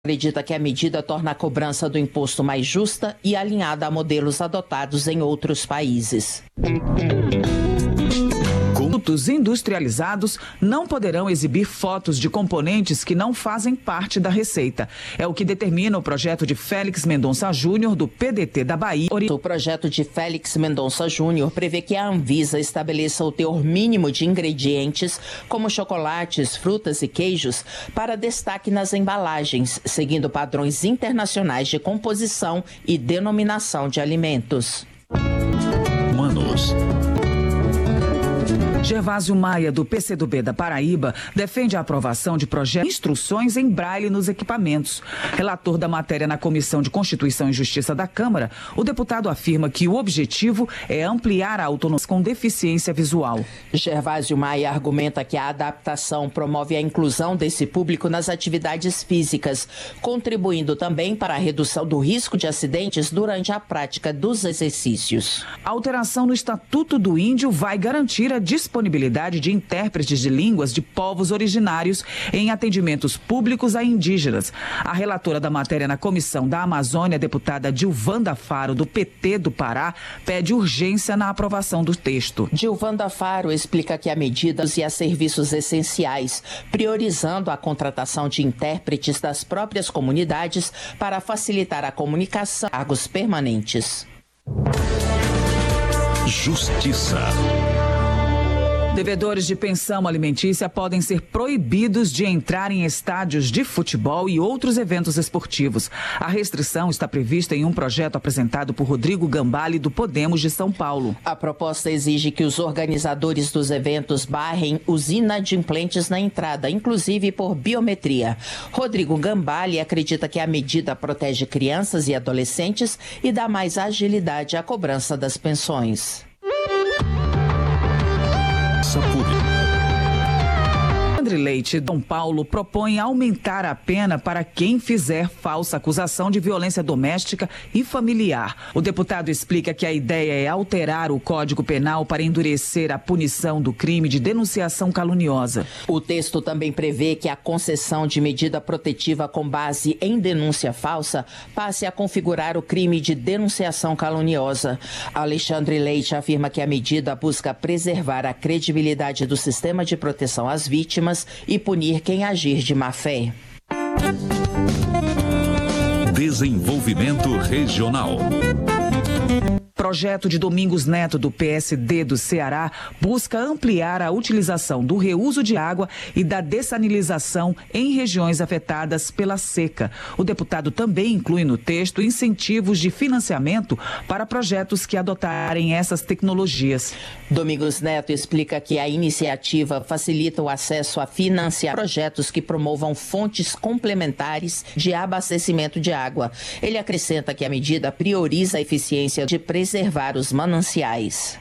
Acredita que a medida torna a cobrança do imposto mais justa e alinhada a modelos adotados em outros países. Produtos industrializados não poderão exibir fotos de componentes que não fazem parte da receita. É o que determina o projeto de Félix Mendonça Júnior, do PDT da Bahia. O projeto de Félix Mendonça Júnior prevê que a Anvisa estabeleça o teor mínimo de ingredientes, como chocolates, frutas e queijos, para destaque nas embalagens, seguindo padrões internacionais de composição e denominação de alimentos. Gervásio Maia, do PCdoB da Paraíba, defende a aprovação de projetos de instruções em braille nos equipamentos. Relator da matéria na Comissão de Constituição e Justiça da Câmara, o deputado afirma que o objetivo é ampliar a autonomia com deficiência visual. Gervásio Maia argumenta que a adaptação promove a inclusão desse público nas atividades físicas, contribuindo também para a redução do risco de acidentes durante a prática dos exercícios. A alteração no Estatuto do Índio vai garantir a disponibilidade de intérpretes de línguas de povos originários em atendimentos públicos a indígenas. A relatora da matéria na Comissão da Amazônia, deputada Dilvanda Faro, do PT do Pará, pede urgência na aprovação do texto. Dilvanda Faro explica que a medida e a serviços essenciais, priorizando a contratação de intérpretes das próprias comunidades para facilitar a comunicação de cargos permanentes. Justiça. Devedores de pensão alimentícia podem ser proibidos de entrar em estádios de futebol e outros eventos esportivos. A restrição está prevista em um projeto apresentado por Rodrigo Gambale, do Podemos de São Paulo. A proposta exige que os organizadores dos eventos barrem os inadimplentes na entrada, inclusive por biometria. Rodrigo Gambale acredita que a medida protege crianças e adolescentes e dá mais agilidade à cobrança das pensões. Alexandre Leite, de São Paulo, propõe aumentar a pena para quem fizer falsa acusação de violência doméstica e familiar. O deputado explica que a ideia é alterar o Código Penal para endurecer a punição do crime de denunciação caluniosa. O texto também prevê que a concessão de medida protetiva com base em denúncia falsa passe a configurar o crime de denunciação caluniosa. Alexandre Leite afirma que a medida busca preservar a credibilidade do sistema de proteção às vítimas e punir quem agir de má fé. Desenvolvimento regional. Projeto de Domingos Neto, do PSD do Ceará, busca ampliar a utilização do reuso de água e da dessalinização em regiões afetadas pela seca. O deputado também inclui no texto incentivos de financiamento para projetos que adotarem essas tecnologias. Domingos Neto explica que a iniciativa facilita o acesso a financiar projetos que promovam fontes complementares de abastecimento de água. Ele acrescenta que a medida prioriza a eficiência de preservar os mananciais.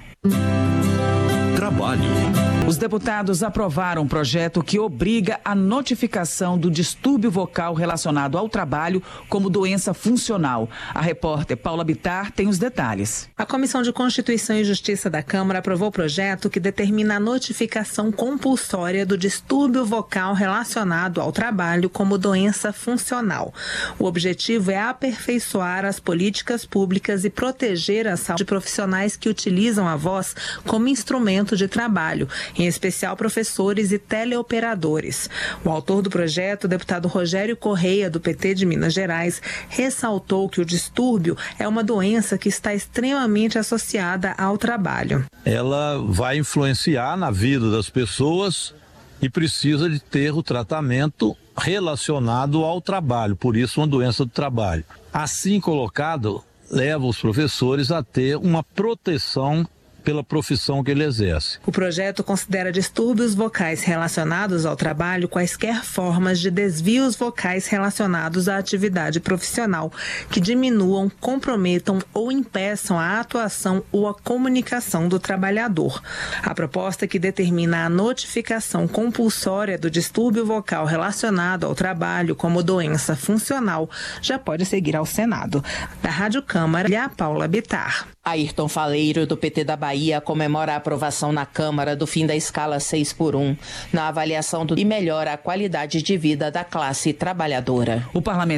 Trabalho. Os deputados aprovaram um projeto que obriga a notificação do distúrbio vocal relacionado ao trabalho como doença funcional. A repórter Paula Bittar tem os detalhes. A Comissão de Constituição e Justiça da Câmara aprovou o projeto que determina a notificação compulsória do distúrbio vocal relacionado ao trabalho como doença funcional. O objetivo é aperfeiçoar as políticas públicas e proteger a saúde de profissionais que utilizam a voz como instrumento de trabalho, em especial professores e teleoperadores. O autor do projeto, o deputado Rogério Correia, do PT de Minas Gerais, ressaltou que o distúrbio é uma doença que está extremamente associada ao trabalho. Ela vai influenciar na vida das pessoas e precisa de ter o tratamento relacionado ao trabalho, por isso uma doença do trabalho. Assim colocado, leva os professores a ter uma proteção pela profissão que ele exerce. O projeto considera distúrbios vocais relacionados ao trabalho quaisquer formas de desvios vocais relacionados à atividade profissional que diminuam, comprometam ou impeçam a atuação ou a comunicação do trabalhador. A proposta que determina a notificação compulsória do distúrbio vocal relacionado ao trabalho como doença funcional já pode seguir ao Senado. Da Rádio Câmara, a Paula Bittar. Ayrton Faleiro, do PT da Bahia, comemora a aprovação na Câmara do fim da escala 6x1, na avaliação e melhora a qualidade de vida da classe trabalhadora. O parlamento